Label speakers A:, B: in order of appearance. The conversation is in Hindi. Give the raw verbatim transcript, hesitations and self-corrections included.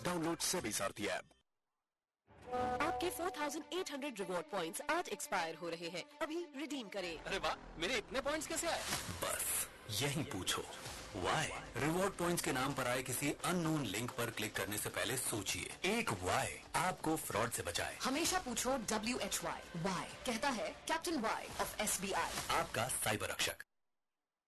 A: डाउनलोड सेबी सारथी ऐप।
B: आपके चार हज़ार आठ सौ रिवॉर्ड पॉइंट्स आज एक्सपायर हो रहे हैं, अभी रिडीम करें।
C: अरे वाह, मेरे इतने पॉइंट्स कैसे आए?
D: बस यही पूछो वाई। रिवॉर्ड पॉइंट्स के नाम पर आए किसी अननोन लिंक पर क्लिक करने से पहले सोचिए, एक वाई आपको फ्रॉड से बचाए।
E: हमेशा पूछो डब्ल्यू एच वाई। वाई कहता है captain Y of S B I,
D: आपका साइबर रक्षक।